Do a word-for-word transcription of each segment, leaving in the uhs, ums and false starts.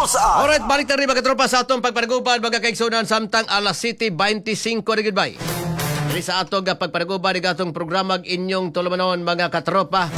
Alright, balik na rin mga katropa sa atong pagpanaguban mga kaigsunan samtang alas City twenty-five na goodbye. Diri sa atong pagpanaguban ng atong programa inyong tulumanon mga katropa.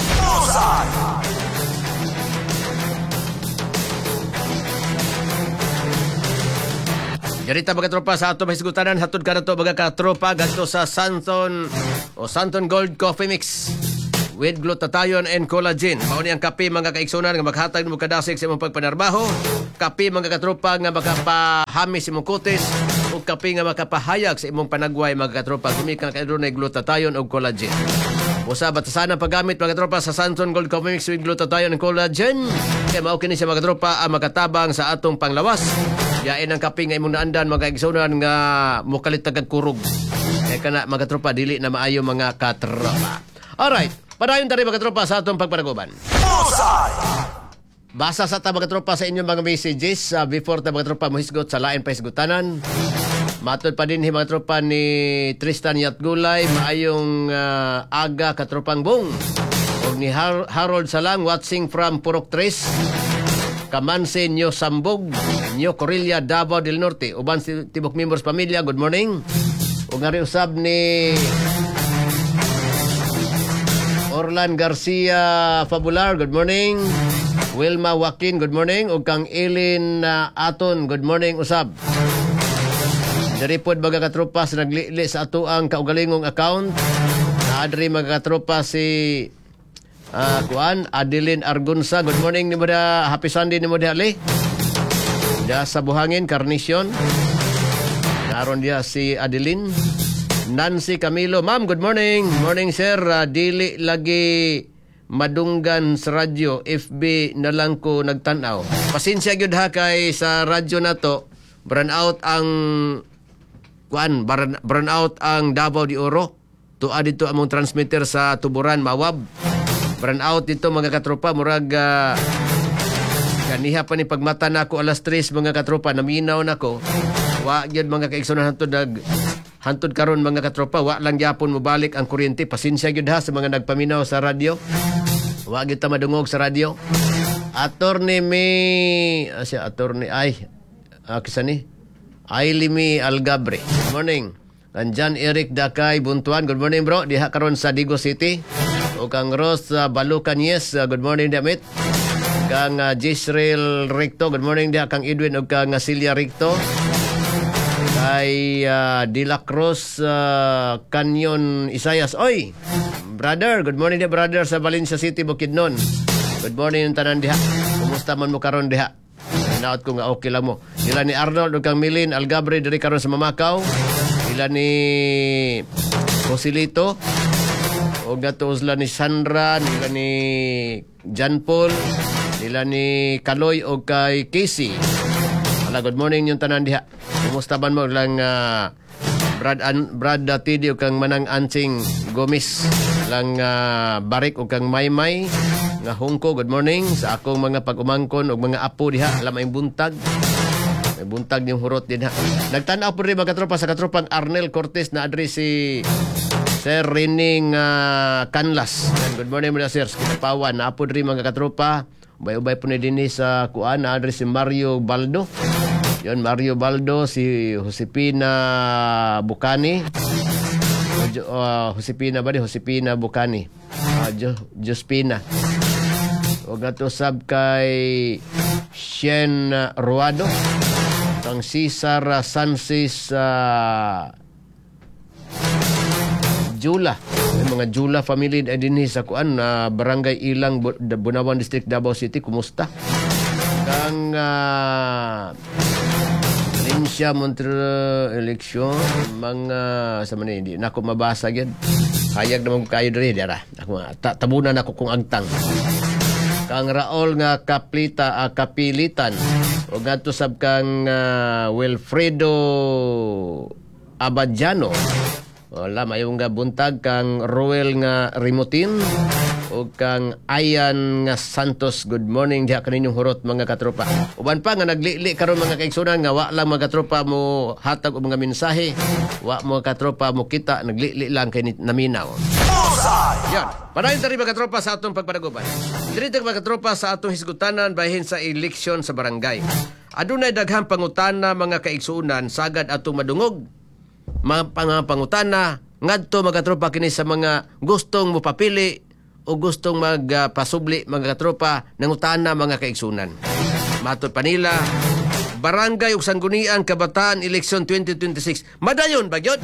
Ganita mga katropa sa atong hisgutanan hatod ka na to mga katropa ganto sa Santon o Santon Gold Coffee Mix with glutathione and collagen. Mao ni ang kape mga kaigsunan nga maghatag mo kadasig sa imong pagpanarbaho. Kape mga katropa nga makapahamis imong kutis o kape nga makapahayag sa imong panagway mga katropa. Gumika kay adunay glutathione ug collagen. Usa batasan ang paggamit mga katropa sa Santon Gold Coffee Mix with glutathione and collagen. Kay mao kini sa mga katropa ang makatabang sa atong panglawas. Yain ang kape nga imong naandan mga kaigsunan nga mukalit tagad kurog. Kay kana mga katropa dili na maayo mga katropa. Alright. Padayon tari mga katropa sa atong pagpanaguban. Basa sa ta mga katropa sa inyong mga messages uh, before ta mga katropa mohisgot sa lain pa hisgotanan. Matod pa din mga katropa ni Tristan Yatgulay maayong uh, aga katropang bong. O ni Har- Harold Salang watching from Purok Tres. Kamansi Nyo Sambog, Nyo Corilla, Davao del Norte. Uban si Tibok Members Pamilya, good morning. O nga rin usab ni Orlan Garcia Fabular, good morning. Wilma Joaquin, good morning. O kang Elin uh, Aton, good morning usab. Daripod mga katropa sa naglili sa ato ang kaugalingong account. Naadri mga katropa si uh, Kuan, Adeline Argunsa, good morning ni mo da, happy Sunday ni mo da ali. Da sa Buhangin, Carnation. Naroon dia si Adeline. Nancy Camilo, ma'am, good morning. Morning, sir. Uh, dili lagi madunggan sa radyo. F B na lang ko nagtanaw. Pasensya gyud ha kay sa radyo na to. Burn out ang kuan, burn, burn out ang Davao de Oro. Tuwa dito among transmitter sa Tuburan, Mawab. Burn out dito mga katropa. Murag uh, kaniha pa ni pagmata na ako alas tres mga katropa. Naminaw na ko. Wa gyud mga kaigsunan hantod nag hantod karon mga katropa, wa lang gyapon mo balik ang kuryente. Pasensya gyud ha sa mga nagpaminaw sa radyo. Wa gyud ta madungog sa radyo. Attorney mi uh, si attorney ay uh, kisa ni Ailimi Algabre. Good morning. Kan John Eric Dakay Buntuan, good morning bro. Diha karon sa Digo City. O kang Rose uh, Balukanyes, uh, good morning damit. Kang uh, Jisrael Ricto, good morning diha kang Edwin o kang uh, Celia Ricto. Kay uh, De La Cruz uh, Canyon Isayas. Oy, brother, good morning dia brother sa Valencia City, Bukidnon. Good morning yung tanan diha. Kumusta man mo karon diha? Naot ko nga okay lang mo. Ila ni Arnold ug kang Milin Algabre diri karon sa Mamakaw. Ila ni Joselito ug gato usla ni Sandra, ila ni John Paul, ila ni Kaloy ug kay Casey. Ala, good morning yung tanan diha. Kumusta man mo lang uh, Brad An Brad Datidi o kang Manang Ansing Gomez lang uh, Barik o kang Maymay nga Hungko, good morning sa akong mga pag-umangkon o mga apo diha. Alam may buntag. May buntag yung hurot din ha. Nagtanaw po rin mga katropa sa katropang Arnel Cortez na address si Sir Rining uh, Canlas. Good morning mga sir. Kinapawan na apo rin mga katropa. Ubay-ubay po ni din sa kuan na address si Mario Baldo. Yon Mario Baldo, si Josepina Bucani. Uh, Josepina ba di? Josepina Bucani. Uh, jo, Jospina. O gato sab kay Shen Ruado. Kang Cesar Sansis uh, Jula. May mga Jula family din sa kuan na uh, Barangay Ilang, Bunawan District, Davao City. Kumusta? Kang uh, Linsya Montreal election mga sa man hindi nako mabasa gyud. Hayag naman kayo diri dira. Ako ta, tabunan ako kung agtang. Kang Raol nga kaplita uh, kapilitan o ngadto sab kang uh, Wilfredo Abadjano. Wala mayong nga buntag kang Roel nga Rimutin o kang Ayan nga Santos, good morning diha kaninyong hurot mga katropa. Uban pa nga naglili karon mga kaigsunan nga wa lang mga katropa mo hatag og mga mensahe, wa mga katropa mo kita naglili lang kay naminaw. Yan. Panayon tari mga katropa sa atong pagpadaguban. Dito mga katropa sa atong hisgutanan bahin sa eleksyon sa barangay. Adunay daghang pangutana mga kaigsuunan sagad atong madungog. Mga pang- pangutana ngadto mga katropa kini sa mga gustong mopapili o gustong magpasubli mga katropa nangutana mga kaigsuunan. Matod pa nila, barangay ug sanggunian kabataan eleksyon twenty twenty-six. Madayon ba gyud?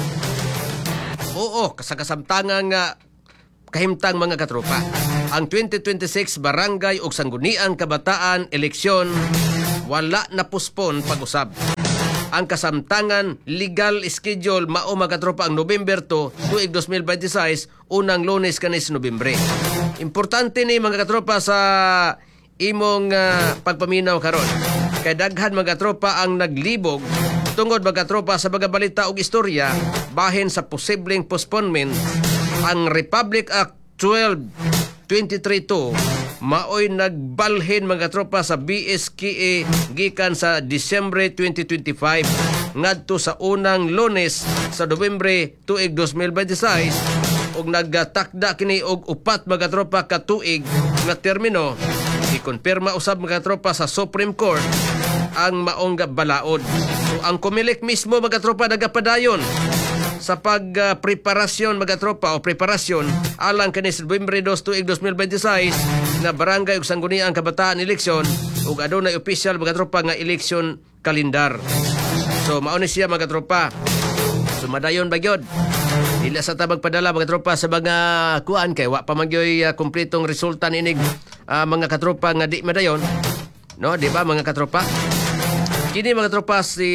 Oo, kasakasamtangan nga kahimtang mga katropa. Ang twenty twenty-six barangay ug sanggunian kabataan eleksyon wala na puspon pag-usab. Ang kasamtangan legal schedule mao mga katropa ang November two, tuig twenty twenty-six, unang Lunes kanis Nobyembre. Importante ni mga katropa sa imong uh, pagpaminaw karon. Kay daghan mga katropa ang naglibog tungod mga katropa sa mga balita ug istorya bahin sa posibleng postponement. Ang Republic Act twelve twenty-three two maoy nagbalhin mga tropa sa B S K A gikan sa Disyembre twenty twenty-five ngadto sa unang Lunes sa Nobyembre tuig twenty twenty-six ug nagtakda kini og upat mga tropa ka tuig nga termino. Ikonpirma usab mga tropa sa Supreme Court ang maong balaod. So, ang Comelec mismo mga tropa nagapadayon sa pagpreparasyon uh, mga tropa o preparasyon alang kanis Nobyembre two tuig twenty twenty-six na barangay ug sangguniang kabataan eleksyon ug adunay official mga tropa nga eleksyon kalendar. So mao ni siya mga tropa. So madayon ba gyud? Ila sa tabag padala mga tropa sa mga kuan kay wa pa magyoy uh, kumpletong resulta ninig uh, mga katropa nga di madayon. No, di ba mga katropa? Kini mga tropa si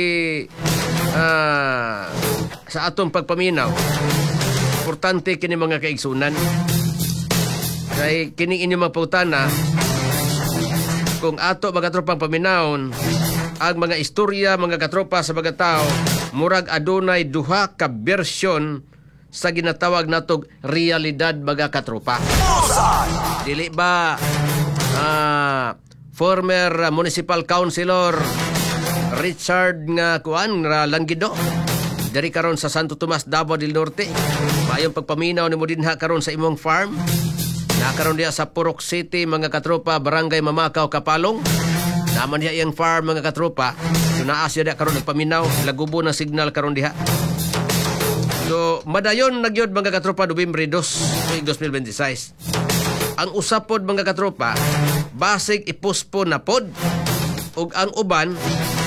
uh, sa atong pagpaminaw, importante kini mga kaigsunan. Kay kini inyong mga pautana, kung ato mga tropang paminawon, ang mga istorya mga katropa sa mga tao, murag adunay duha ka bersyon sa ginatawag natog realidad mga katropa. Dili ba uh, former municipal councilor Richard nga kuan nga Langgido dari karon sa Santo Tomas, Davao del Norte, mayong pagpaminaw ni mo dinha karon sa imong farm, nakaroon diya sa Purok City mga katropa, barangay Mamakaw, Kapalong, naman diya iyang farm mga katropa. So naa siya diya karon nagpaminaw, lagubo ng signal karon diha. So madayon nagyod mga katropa Nobyembre two twenty twenty-six. Ang usapod mga katropa, basig ipospon na pod ug ang uban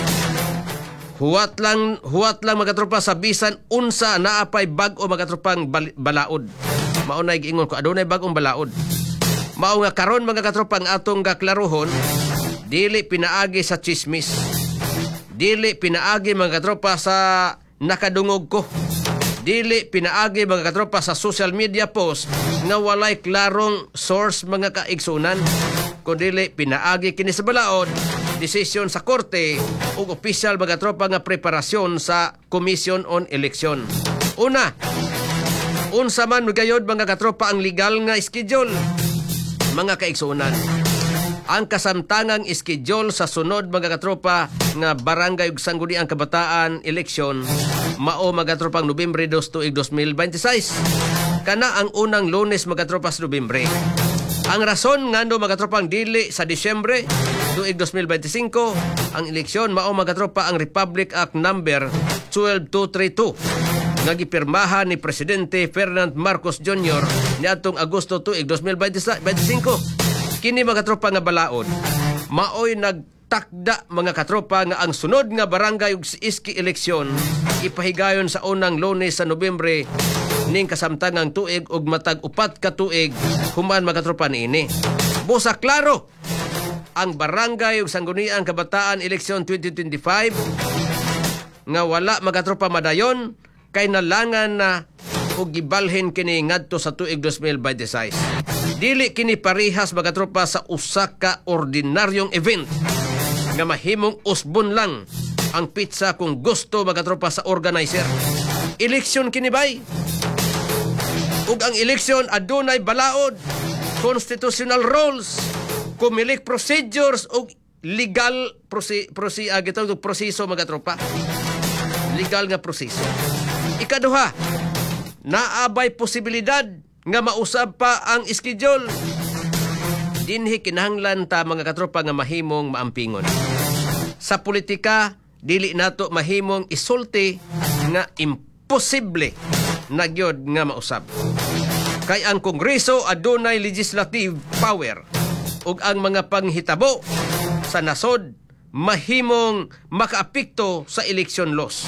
huwat lang huwat lang mga tropa sa bisan unsa naapay bag-o mga tropang balaod. Mao nay giingon ko adunay bag-ong balaod. Mao nga karon mga katropa ang atong gaklaruhon, dili pinaagi sa chismis. Dili pinaagi mga katropa sa nakadungog ko. Dili pinaagi mga katropa sa social media post nga walay klarong source mga kaigsunan. Kundili pinaagi kini sa balaod, desisyon sa korte ug opisyal mga tropa nga preparasyon sa Commission on Election. Una, unsa man gayod mga katropa ang legal nga schedule mga kaigsunan. Ang kasamtangang schedule sa sunod mga katropa nga barangay ug sangguniang kabataan eleksyon mao mga tropang Nobyembre two tuig twenty twenty-six. Kana ang unang Lunes mga tropa sa Nobyembre. Ang rason ngano mga tropang dili sa Disyembre tuig twenty twenty-five ang eleksyon mao mga tropa ang Republic Act number twelve two thirty-two nga gipirmahan ni Presidente Ferdinand Marcos Junior niadtong Agosto tuig twenty twenty-five. Kini mga tropa nga balaod maoy nagtakda mga katropa nga ang sunod nga barangay ug iski eleksyon ipahigayon sa unang Lunes sa Nobyembre ning kasamtangang tuig ug matag upat ka tuig human mga tropa niini. Busa klaro ang barangay ug sangguniang kabataan eleksyon twenty twenty-five nga wala mga tropa madayon kay nalangan na ug gibalhin kini ngadto sa tuig twenty twenty-six. Dili kini parehas mga tropa sa usa ka ordinaryong event nga mahimong usbon lang ang pizza kung gusto mga tropa sa organizer. Eleksyon kini bay. Ug ang eleksyon adunay balaod, constitutional rules, Comelec procedures ug legal prosi prosi uh, gitawag proseso mga tropa. Legal nga proseso. Ikaduha, naabay posibilidad nga mausab pa ang schedule. Dinhi kinahanglan ta mga katropa nga mahimong maampingon. Sa politika, dili nato mahimong isulti nga imposible na gyud nga mausab. Kay ang Kongreso adunay legislative power ug ang mga panghitabo sa nasod mahimong makaapekto sa election laws.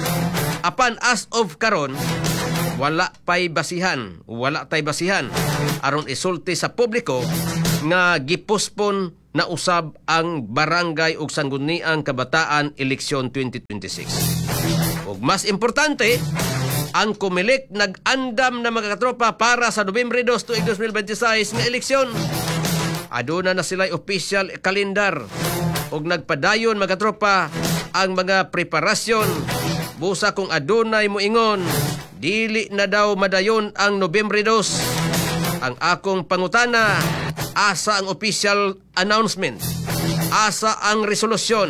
Apan as of karon, wala pay basihan, wala tay basihan aron isulti sa publiko nga gipospon na usab ang barangay ug sangguniang kabataan eleksyon twenty twenty-six. Ug mas importante, ang Comelec nag-andam na mga katropa para sa Nobyembre dos tuig twenty twenty-six nga eleksyon. Aduna na sila official kalendar ug nagpadayon mga katropa ang mga preparasyon. Busa kung adunay moingon, dili na daw madayon ang Nobyembre dos. Ang akong pangutana, asa ang official announcement, asa ang resolusyon,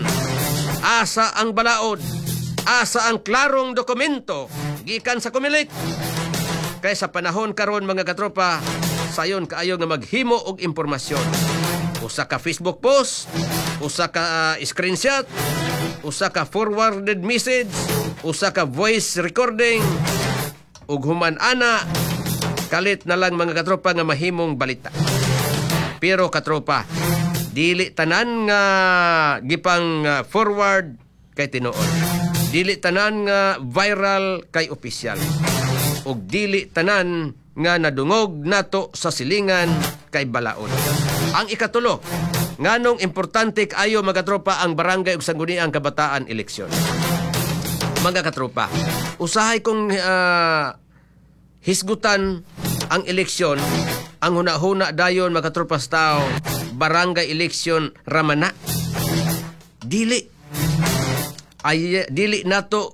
asa ang balaod, asa ang klarong dokumento gikan sa Comelec. Kaya sa panahon karon mga katropa, sayon kaayo nga maghimo og impormasyon. Usa ka Facebook post, usa ka uh, screenshot, usa ka forwarded message, usa ka voice recording, ug human ana kalit na lang mga katropa nga mahimong balita. Pero katropa, dili tanan nga gipang uh, forward kay tinuod. Dili tanan nga viral kay opisyal. Ug dili tanan nga nadungog nato sa silingan kay balaod. Ang ikatulo, nganong importante kaayo mga katropa ang barangay ug sangguniang kabataan eleksyon. Mga katropa, usahay kong uh, hisgutan ang eleksyon, ang huna-huna dayon mga katropas tao, barangay eleksyon ramana. Dili. Ay, dili nato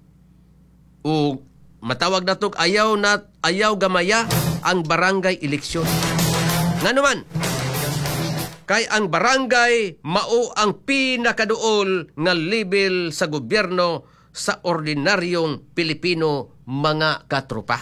o matawag nato ayaw na ayaw gamaya ang barangay eleksyon. Nganuman, kay ang barangay mao ang pinakaduol nga level sa gobyerno sa ordinaryong Pilipino mga katropa.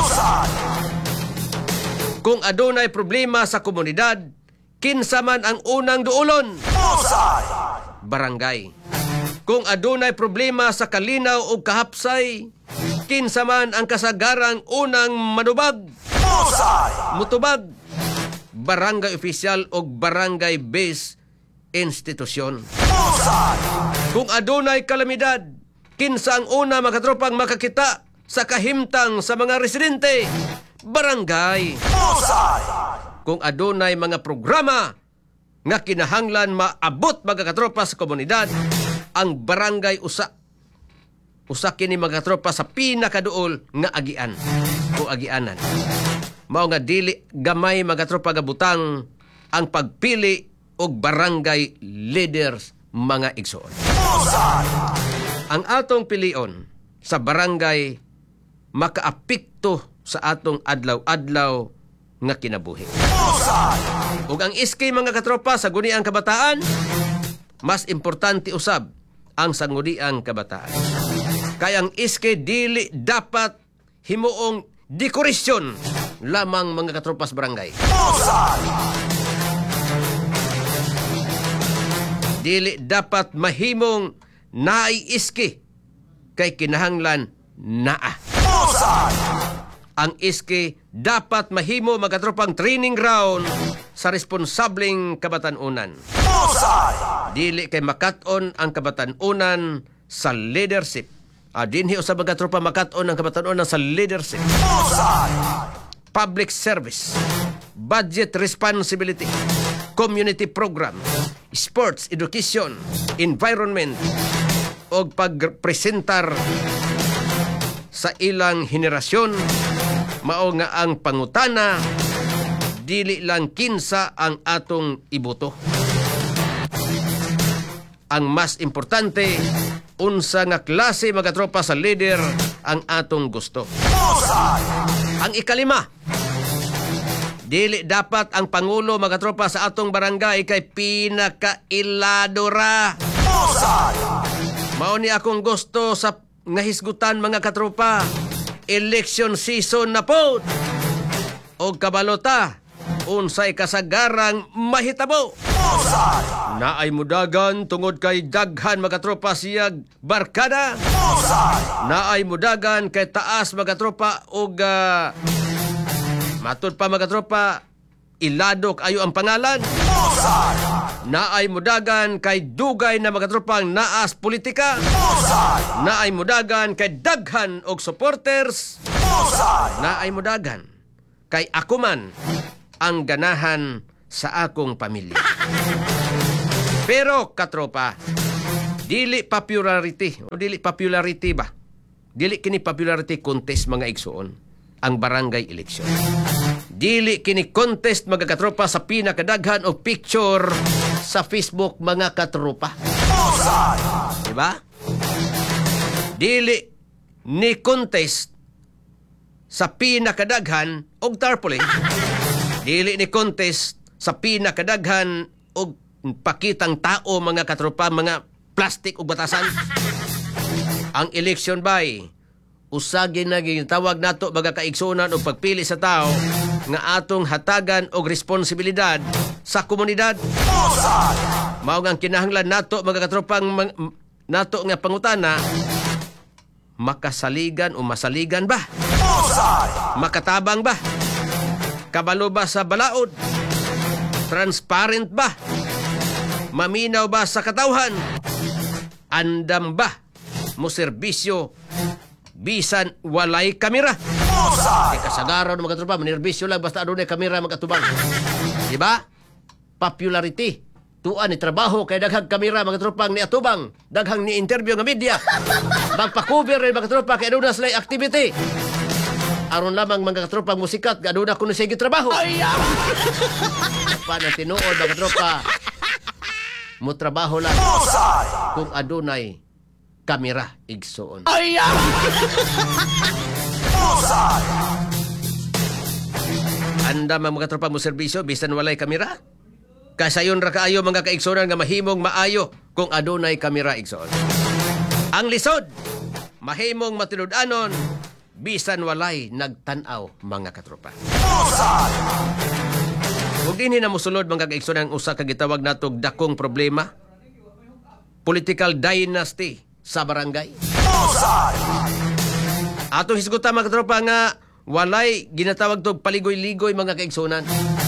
Kung adunay problema sa komunidad, kinsa man ang unang duolon? Barangay. Kung adunay problema sa kalinaw o kahapsay, kinsa man ang kasagarang unang manubag? Mutubag. Barangay opisyal o barangay base institusyon. Kung adunay kalamidad, kinsa ang una mga katropang makakita sa kahimtang sa mga residente? Barangay. Kung adunay mga programa nga kinahanglan maabot mga katropa sa komunidad, ang barangay usa usa kini mga katropa sa pinakaduol nga agian o agianan. Mao nga dili gamay mga katropa nga butang ang pagpili og barangay leaders mga igsoon. Ang atong pilion sa barangay makaapekto sa atong adlaw-adlaw nga kinabuhi. Ug ang iskay mga katropa sa guniang kabataan, mas importante usab ang sangguniang kabataan. Kaya ang iskay dili dapat himuong dekorasyon lamang mga katropas barangay. Dili dapat mahimong naiiski kay kinahanglan naa. Ang iski dapat mahimo magatropang training ground sa responsableng kabatanunan. Dili kay makat-on ang kabatanunan sa leadership. Ah, dinhi usab magatropa makat-on ang kabatanunan sa leadership. Public service, budget responsibility, community program, sports, education, environment, o pagpresentar sa ilang henerasyon. Mao nga ang pangutana, dili lang kinsa ang atong iboto. Ang mas importante, unsa nga klase mga tropa sa leader ang atong gusto. Ang ikalima, dili dapat ang pangulo mga tropa sa atong barangay kay pinakailadora. Mao ni akong gusto sa nga hisgutan mga katropa. election season na po. O kabalota, unsay kasagarang mahitabo. Naay mudagan tungod kay daghan magatropa siyag barkada. Naay mudagan kay taas magatropa og uh, matud pa magatropa iladok ayo ang pangalan. Naay mudagan kay dugay na magatropang naas politika. Naay mudagan kay daghan og supporters. Naay mudagan kay ako man ang ganahan sa akong pamilya. Pero katropa, dili popularity, o dili popularity ba? Dili kini popularity contest mga igsuon ang barangay election. Dili kini contest mga katropa sa pinakadaghan o picture sa Facebook mga katropa. Diba? Dili ni contest sa pinakadaghan og tarpaulin. Dili ni contest sa pinakadaghan og pakitang tao mga katropa, mga plastic ug batasan. Ang election bay usagi na gitawag nato baga kaigsunan o pagpili sa tao nga atong hatagan og responsibilidad sa komunidad. Mao nga kinahanglan nato mga katropang mang, nato nga pangutana, makasaligan o masaligan ba? Makatabang ba? Kabalo ba sa balaod? Transparent ba? Maminaw ba sa katawhan? Andam ba mo serbisyo bisan walay kamera? Kay kasagaran mga katropa, manerbisyo lang basta adunay kamera magkatubang. Diba? Popularity. Tuan ni trabaho kay daghang kamera mga katropang ni atubang, daghang ni interview nga media. Magpa-cover rin mga katropa kay aduna sila activity. Aron lamang mga katropang musikat, aduna kuno sige trabaho. Pa na tinuod mga katropa, mo trabaho lang kung adunay kamera igsuon. Anda mga katropa mo serbisyo bisan walay kamera? Kasayon ra kaayo mga kaigsunan nga mahimong maayo kung adunay kamera igsuon. Ang lisod, mahimong matinud-anon bisan walay nagtan-aw mga katropa. Kung din na musulod mga kaigsunan ang usa ka gitawag natog dakong problema, political dynasty sa barangay. Atong hisgutan mga katropa nga walay ginatawag tog paligoy-ligoy mga kaigsunan.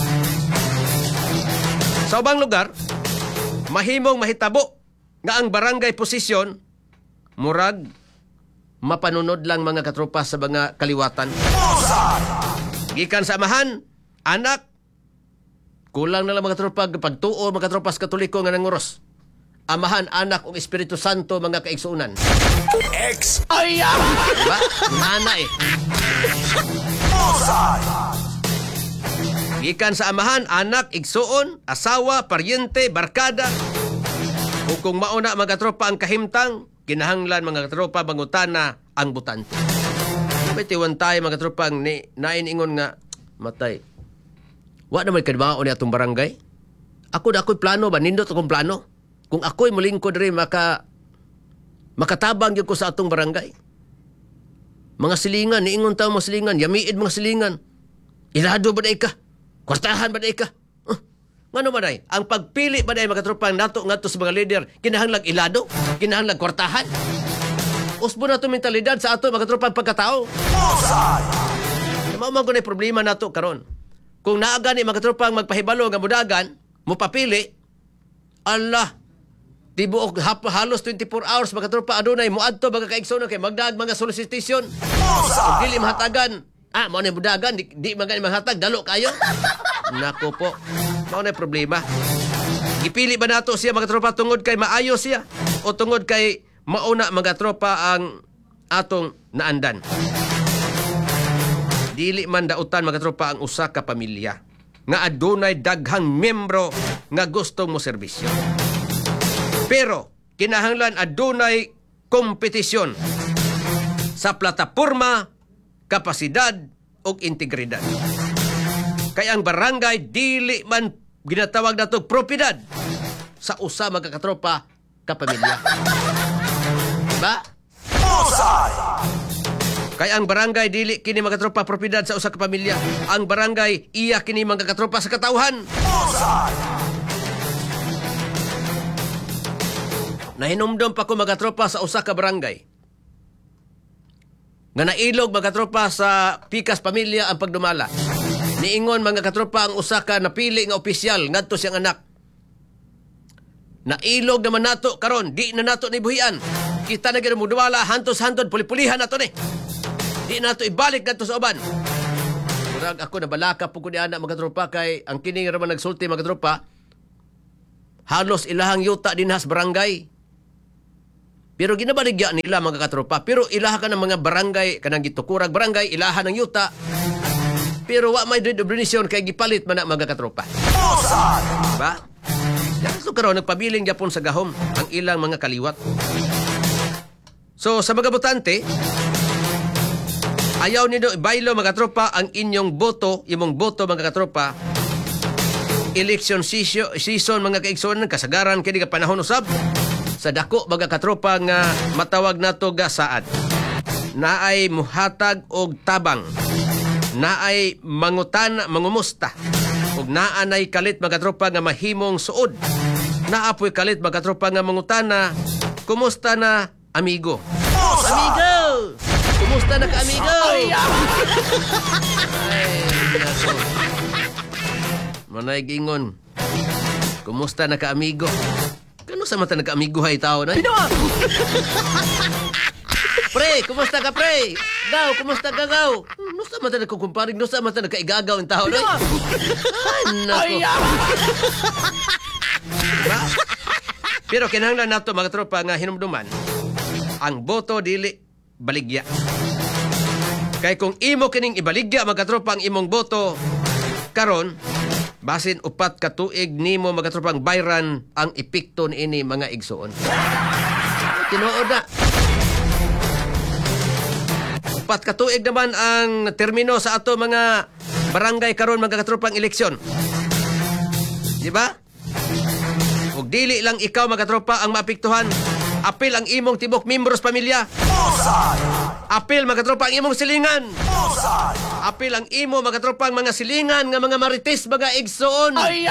Sa ubang lugar, mahimong mahitabo nga ang barangay posisyon murag mapanunod lang mga katropa sa mga kaliwatan. Gikan sa amahan, anak, kulang na lang mga tropa pagtuo mga tropa sa Katoliko nga nanguros. Amahan, anak ug Espiritu Santo mga kaigsuunan. X ay diba? Nana eh. Gikan sa amahan, anak, igsuon, asawa, paryente, barkada. O kung mauna mga tropa ang kahimtang, kinahanglan mga tropa mangutana ang butante. May tiwan tayo mga tropa ang ni, nainingon nga, matay. Wa naman kadbao ni atong barangay. Ako na ako'y plano ba? Nindot akong plano. Kung ako'y mulingkod rin, maka, makatabang yun ko sa atong barangay. Mga silingan, niingon tao mga silingan, yamiid mga silingan. Ilado ba na ka? Kwartahan ba na ka? Uh, ano ba na? Ang pagpili ba na mga tropang nato nga to sa mga leader, kinahanglang ilado? Kinahanglang kwartahan? Usbo na to mentalidad sa ato mga tropang pagkatao. Maumang ko na problema nato karon. Kung naaga ni mga tropang magpahibalo nga mudagan, mupapili, Allah, tibuok halos twenty-four hours mga tropa adunay muadto mga kaigsoon kay magdaag mga solicitation. Ug dili mahatagan. Ah, mo na mudagan di, di magani mahatag dalo kayo. Nako po. Mao na problema. Gipili ba nato siya mga tropa tungod kay maayo siya o tungod kay mauna mga tropa ang atong naandan? Dili man dautan mga tropa ang usa ka pamilya nga adunay daghang membro nga gustong mo serbisyo. Pero kinahanglan adunay kompetisyon sa plataporma, kapasidad ug integridad. Kaya ang barangay dili man ginatawag nato propiedad sa usa mga katropa ka pamilya. Diba? Kay ang barangay dili kini mga katropa propiedad sa usa ka pamilya. Ang barangay iya kini mga katropa sa katawhan. Nahinumdum pa ko mga katropa sa usa ka barangay nga nailog mga katropa sa pikas pamilya ang pagdumala. Niingon mga katropa ang usa ka napili nga opisyal ngadto siyang anak. Nailog naman nato karon, di na nato ni buhian. Kita na gyud mo dumala hantos-hantod puli-pulihan nato ni. Di na nato ibalik ngadto sa uban. Murag ako nabalaka po ko ni anak mga katropa kay ang kini raman nagsulti mga katropa. Halos ilahang yuta dinhas barangay. Pero ginabaligya nila mga katropa. Pero ilaha ka ng mga barangay, kanang gitukurag barangay, ilaha ng yuta. Pero wa may donation kay gipalit man na mga katropa. Ba? Yan so karon nagpabiling gyapon sa gahom ang ilang mga kaliwat. So sa mga botante, ayaw nindo ibaylo mga katropa ang inyong boto, imong boto mga katropa. Election season mga kaigsoon kasagaran kini ka panahon usab. Sa dako mga katropa nga matawag nato gasaad. Naay muhatag og tabang. Naay mangutan, mangumusta. Ug naanay kalit mga katropa nga mahimong suod. Naapoy kalit mga katropa nga mangutana, kumusta na amigo? Amigo! Kumusta na ka amigo? Ay, nako. Manay gingon. Kumusta na ka amigo? Kano sa mata nagka-amiguhay tao na? Pre, kumusta ka pre? Gaw, kumusta ka gaw? No sa mata nagkukumparing, no sa mata nagkaigagaw ang tao na? Ay, nako. Diba? Pero kinahanglan nato mga tropa nga hinumduman, ang boto dili baligya. Kay kung imo kining ibaligya mga tropa ang imong boto, karon basin upat ka tuig nimo mga tropang bayran ang epekto niini mga igsoon. Tinuod na. Upat ka tuig naman ang termino sa ato mga barangay karon mga katropang eleksyon. Di ba? Ug dili lang ikaw mga tropa ang maapektuhan. Apil ang imong tibok membros pamilya. Apil mga tropa ang imong silingan. Apil ang imo mga tropang mga silingan nga mga marites mga igsoon.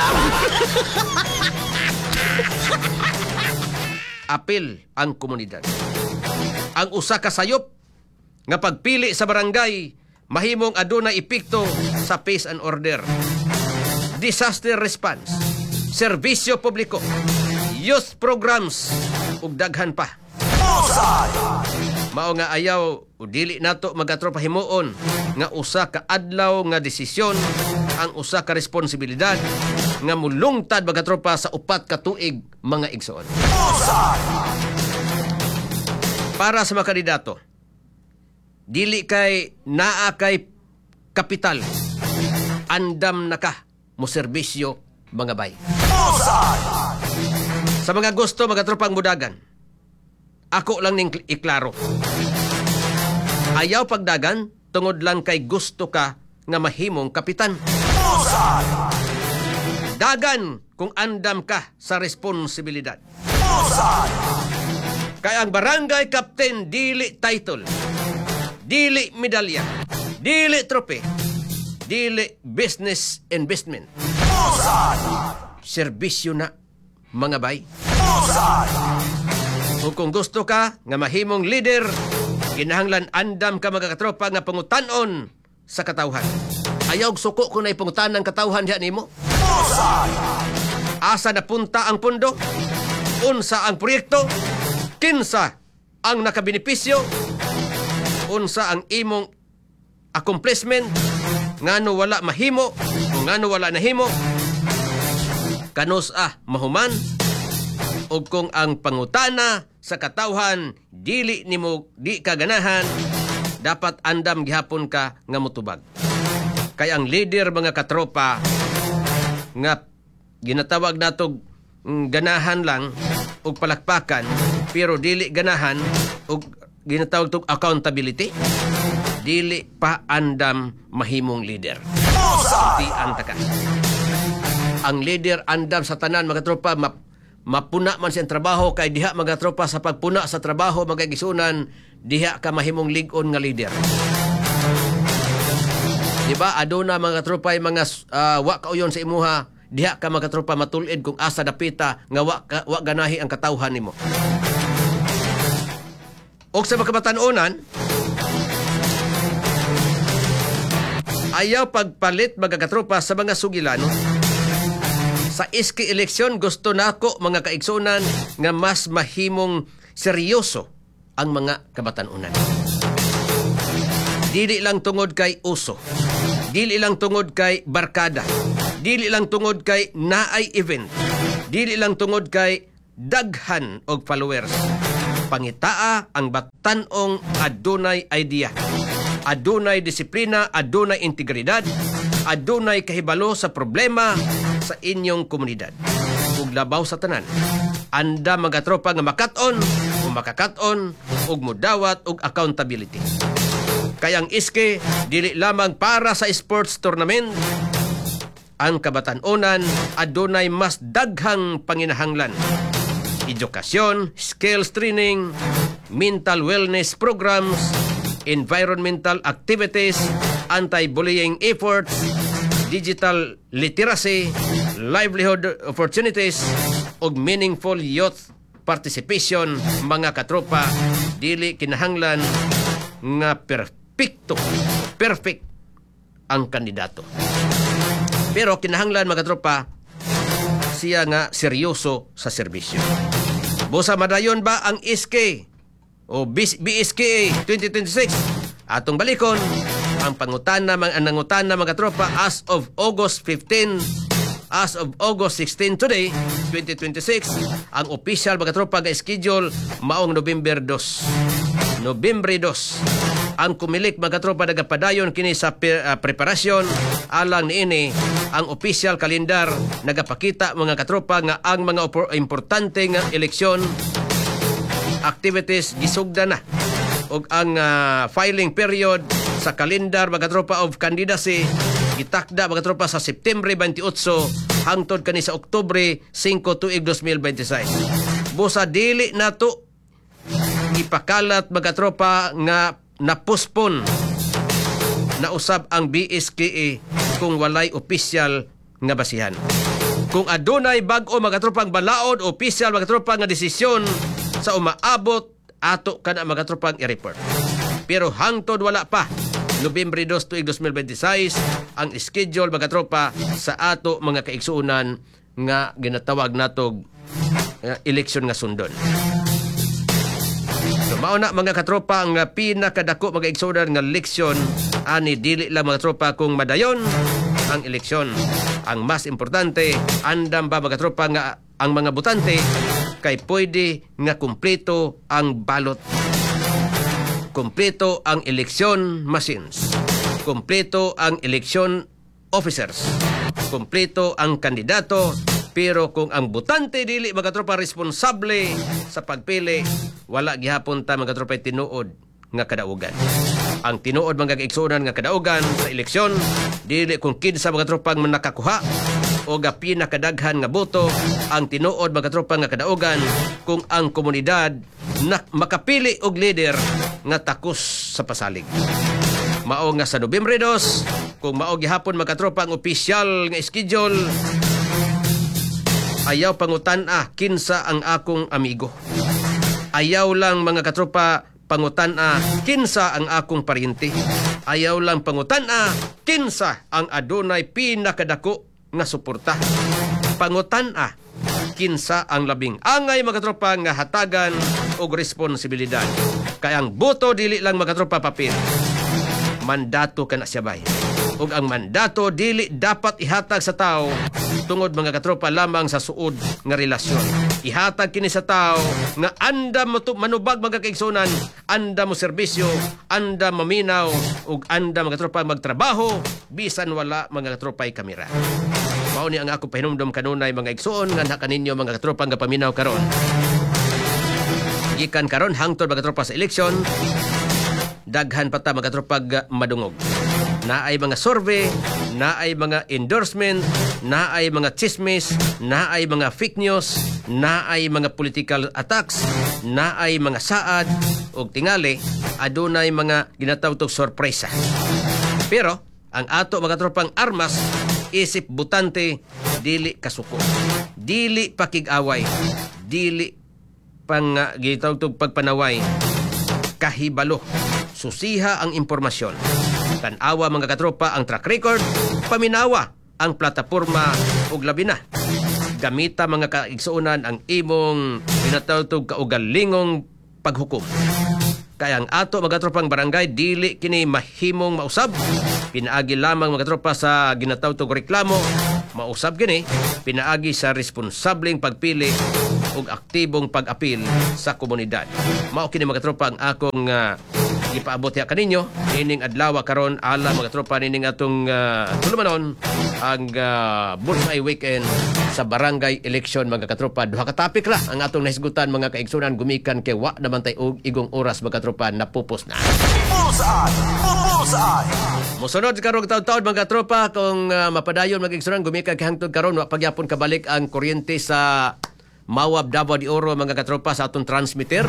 Apil ang komunidad. Ang usa ka sayop nga pagpili sa barangay mahimong aduna epekto sa peace and order, disaster response, serbisyo publiko, youth programs ug daghan pa. Mao nga ayaw o dili nato magatropa himuon nga usa ka adlaw nga desisyon ang usa ka responsibilidad nga mulungtad magatropa sa upat ka tuig mga igsoon. Para sa mga kandidato, dili kay naa kay kapital, andam na ka mo serbisyo mga bay. Sa mga gusto magatropang mudagan, ako lang ning iklaro. Ayaw pagdagan tungod lang kay gusto ka nga mahimong kapitan. Dagan kung andam ka sa responsibilidad. Kay ang barangay captain dili title, dili medalya, dili trope, dili business investment. Serbisyo na mga bay. O kung gusto ka nga mahimong leader, kinahanglan andam ka mga katropa nga pangutanon sa katawhan. Ayaw suko kung na'y pangutan ng katawhan diyan nimo. Asa napunta ang pundo? Unsa ang proyekto? Kinsa ang nakabenepisyo? Unsa ang imong accomplishment? Ngano wala mahimo? O ngano wala nahimo? Kanus ah mahuman? O kung ang pangutana sa katawhan dili nimo di kaganahan, dapat andam gihapon ka nga mutubag. Kay ang leader mga katropa nga ginatawag natog ganahan lang og palakpakan pero dili ganahan og ginatawag tog accountability, dili pa andam mahimong leader. Di antaka. Ang leader andam sa tanan mga tropa mapuna man siyang trabaho kay diha mga tropa sa pagpuna sa trabaho mga igsunan diha ka mahimong lig-on nga leader. Diba aduna mga tropa ay mga uh, wa kauyon sa imuha diha ka mga tropa matulid kung asa dapita nga wa, ka, wa ganahi ang katawhan nimo. Og sa makabatan-onan ayaw pagpalit mga katropa sa mga sugilano. Sa iski eleksyon gusto nako mga kaigsunan nga mas mahimong seryoso ang mga kabatan-unan. Dili lang tungod kay uso. Dili lang tungod kay barkada. Dili lang tungod kay naay event. Dili lang tungod kay daghan og followers. Pangitaa ang batan-ong adunay idea. Adunay disiplina, adunay integridad, adunay kahibalo sa problema sa inyong komunidad. Ug labaw sa tanan. Anda mga tropa nga makat-on o makakaton ug mudawat og accountability. Kayang iske dili lamang para sa sports tournament. Ang kabatan-onan adunay mas daghang panginahanglan. Edukasyon, skills training, mental wellness programs, environmental activities, anti-bullying efforts, digital literacy, livelihood opportunities, ug meaningful youth participation mga katropa. Dili kinahanglan nga perfecto, perfect ang kandidato. Pero kinahanglan mga katropa siya nga seryoso sa serbisyo. Busa madayon ba ang S K o B S K A twenty twenty-six? Atong balikon ang pangutana mga nangutana mga tropa as of August fifteenth, as of August sixteenth today, twenty twenty-six, ang official mga tropa nga schedule maong November second. Nobyembre second. Ang kumilik mga tropa nagapadayon kini sa uh, preparasyon alang niini ang official kalendar nagapakita mga katropa nga ang mga opor- importante nga eleksyon activities gisugda na ug ang uh, filing period sa kalendar mga tropa of candidacy gitakda mga tropa sa September twenty-eight hangtod kani sa Oktubre five tuig twenty twenty-six. Busa dili nato ipakalat mga tropa nga na-postpone na usab ang B S K A kung walay opisyal nga basihan. Kung adunay bag-o mga tropang balaod o opisyal mga tropang nga desisyon sa umaabot ato kana mga tropang i-report. Pero hangtod wala pa Nobyembre second tuig twenty twenty-six ang schedule mga tropa sa ato mga kaigsuonan nga ginatawag natog uh, eleksyon nga sundon. So, mao na mga katropa ang pinakadako mga igsunan nga eleksyon ani dili lang mga tropa kung madayon ang eleksyon. Ang mas importante andam ba mga tropa nga ang mga botante kay pwede nga kumpleto ang balot, kumpleto ang eleksyon machines, kumpleto ang eleksyon officers, kumpleto ang kandidato. Pero kung ang botante dili mga tropa responsable sa pagpili, wala gihapon ta mga tropa tinuod nga kadaugan. Ang tinuod mga kaigsuonan nga kadaugan sa eleksyon dili kung kinsa mga tropa nga nakakuha o ga pinakadaghan nga boto. Ang tinuod mga tropa nga kadaugan kung ang komunidad na makapili og leader nga takos sa pasalig. Mao nga sa Nobyembre second, kung mao gihapon mga tropa ang opisyal nga schedule, ayaw pangutan-a kinsa ang akong amigo. Ayaw lang mga katropa pangutan-a kinsa ang akong paryente. Ayaw lang pangutan-a kinsa ang adunay pinakadako nga suporta. Pangutan-a kinsa ang labing angay mga katropa nga hatagan og responsibilidad. Kay ang boto dili lang mga katropa papel. Mandato kana siya bay. Ug ang mandato dili dapat ihatag sa tao tungod mga katropa lamang sa suod nga relasyon. Ihatag kini sa tao nga anda mo manubag mga kaigsunan, anda mo serbisyo, anda maminaw ug anda mga katropa magtrabaho bisan wala mga katropay kamera. Mao ni ang ako pahinumdom kanunay mga igsuon nga na kaninyo mga katropa nga paminaw karon. Gikan karon hangtod mga katropa sa eleksyon, daghan pa ta mga katropa madungog. Naay mga survey, naay mga endorsement, naay mga chismis, naay mga fake news, naay mga political attacks, naay mga saad, ug tingali, adunay mga ginatawag tog sorpresa. Pero, ang ato mga tropang armas, isip butante, dili kasuko. Dili pakig-away, dili pang uh, ginatawag tog pagpanaway, kahibalo. Susiha ang impormasyon. Tanawa mga katropa ang track record, paminawa ang plataporma ug labi na. Gamita mga kaigsuonan ang imong ginatawag tog kaugalingong paghukom. Kaya ang ato mga tropang barangay dili kini mahimong mausab. Pinaagi lamang mga tropa sa ginatawag tog reklamo, mausab kini pinaagi sa responsableng pagpili ug aktibong pag-apil sa komunidad. Mao kini mga tropa ang akong uh, ipaabot ya kaninyo ining adlaw karon ala mga tropa nining atong uh, tulumanon ang uh, Bullseye Weekend sa barangay election mga katropa. Duha ka topic ra ang atong nahisgutan mga kaigsunan gumikan kay wa naman tay og igong oras mga katropa napupos na. Bullseye! Bullseye! Musunod karong taon-taon mga katropa kung uh, mapadayon mga kaigsunan gumikan kay hangtod karon wa pagyapon kabalik ang kuryente sa Mawab Davao de Oro mga katropa sa atong transmitter.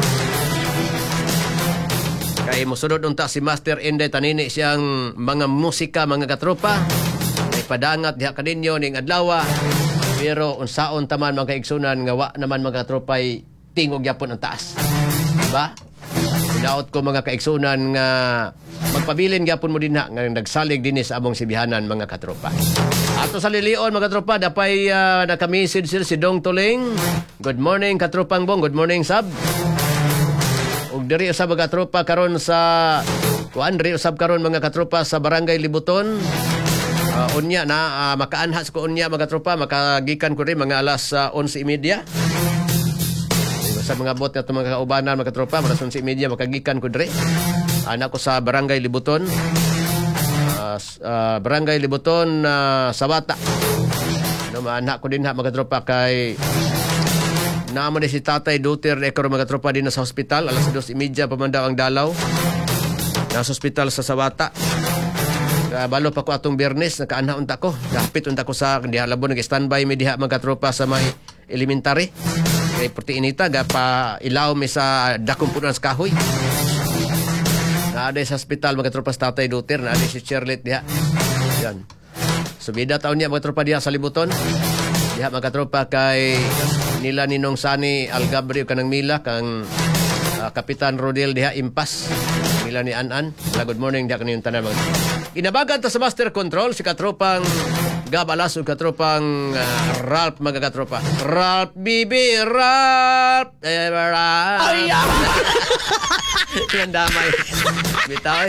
Kay musunod unta si Master Inday tanini siyang mga musika mga katropa. May padangat diha kaninyo ning adlaw. Pero unsaon taman mga kaigsunan nga wa naman mga katropay tingog yapon ang taas. Diba? Sinaot ko mga kaigsunan nga magpabilin gyapon mo dinha nga nagsalig dinhi sa among sibihanan mga katropa. Ato sa lilion mga katropa dapay uh, nakamisid sila si Dong Tuling. Good morning katropang Bong, good morning sab. Ug diri usab mga katropa karon sa kuan diri usab karon mga katropa sa Barangay Libuton. Uh, unya na uh, makaanhas ko unya mga katropa makagikan ko rin mga alas uh, eleven thirty. Sa mga bot at mga kaubanan mga katropa alas eleven thirty makagikan ko diri. Anak ko sa Barangay Libuton. Uh, uh, Barangay Libuton uh, Sabata. No maanak ko din ha mga katropa kay naman ni si Tatay Duter na ikaw mga tropa din na sa hospital. Alas dos imidya pamandaw ang dalaw. Nasa hospital sa Sawata. Balo pa ko atong Biyernes. Nakaanha unta ko. Dapit unta ko sa dihalabo. Nag-standby may diha mga tropa sa may elementary. Kay Puti Inita. Gapa ilaw may sa dakong punan sa kahoy. Naaday sa hospital mga tropa sa Tatay Duter. Naaday si Charlotte diha. Yan. Subida taon niya mga tropa diha sa Libuton. Diha mga tropa kay nila ninong Sani Algabrio kanang Mila kang uh, Kapitan Rodel diha Impas nila ni Anan. Good morning diha kaniyong tanan mga. Inabagan ta sa Master Control si katropang Gabalas ug katropang uh, Ralph mga katropa. Ralph Bibi Ralph. Eh, Ralph. Ay. Yan damay. Bitaw.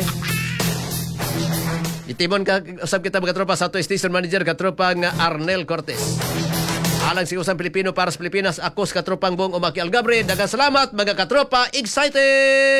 Itimon ka usab kita mga katropa sa ato station manager katropang Arnel Cortez. Alang si Usang Pilipino para sa Pilipinas, ako sa katropang Bong Umaki Algabre. Dagang salamat mga katropa. Excited!